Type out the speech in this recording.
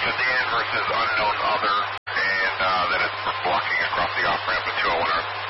sedan versus unknown other, and that is blocking across the off-ramp at 201R.